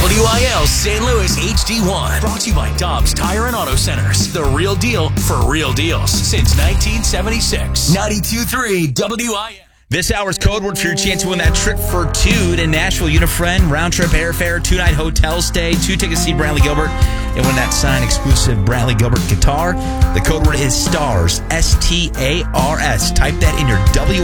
WIL St. Louis HD1. Brought to you by Dobbs Tire and Auto Centers. The real deal for real deals since 1976. 92.3 WIL. This hour's code word for your chance to win that trip for two to Nashville Unifriend, round trip airfare, 2-night hotel stay, 2 tickets to see Bradley Gilbert, and win that signed exclusive Bradley Gilbert guitar. The code word is STARS, STARS. Type that in your